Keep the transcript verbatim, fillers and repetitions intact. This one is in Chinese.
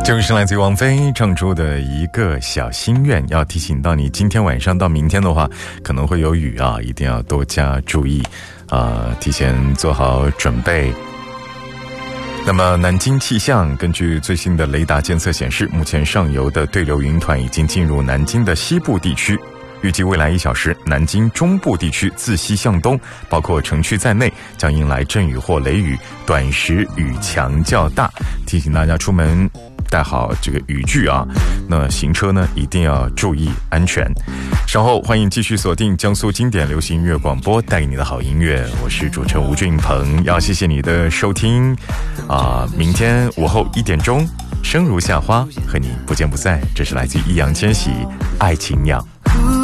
就是来自于王菲唱出的一个小心愿，要提醒到你，今天晚上到明天的话可能会有雨啊，一定要多加注意啊、呃，提前做好准备。那么南京气象根据最新的雷达监测显示，目前上游的对流云团已经进入南京的西部地区，预计未来一小时，南京中部地区自西向东，包括城区在内，将迎来阵雨或雷雨，短时雨强较大，提醒大家出门带好这个雨具啊，那行车呢一定要注意安全。稍后欢迎继续锁定江苏经典流行音乐广播，带给你的好音乐，我是主持人吴俊鹏，要谢谢你的收听啊、呃！明天午后一点钟，生如夏花和你不见不散。这是来自易烊千玺《爱情鸟》。